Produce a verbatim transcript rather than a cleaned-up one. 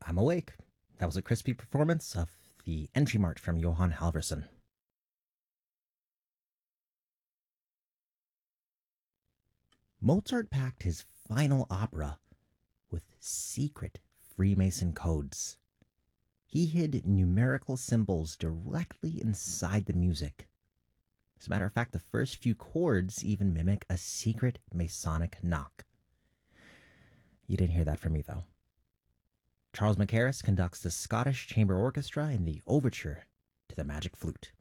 I'm awake. That was a crispy performance of the entry march from Johann Halvorson. Mozart packed his final opera with secret Freemason codes. He hid numerical symbols directly inside the music. As a matter of fact, the first few chords even mimic a secret Masonic knock. You didn't hear that from me, though. Charles Mackerras conducts the Scottish Chamber Orchestra in the overture to the Magic Flute.